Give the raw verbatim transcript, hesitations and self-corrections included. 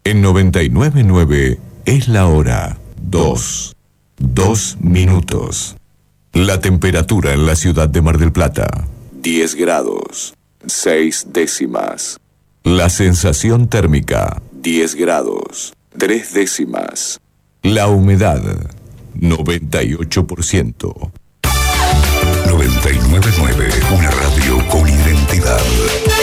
En noventa y nueve punto nueve es la hora. Dos. Dos minutos. La temperatura en la ciudad de Mar del Plata. diez grados. Seis décimas. La sensación térmica. diez grados. Tres décimas. La humedad. noventa y ocho por ciento. noventa y nueve punto nueve. Una radio con identidad.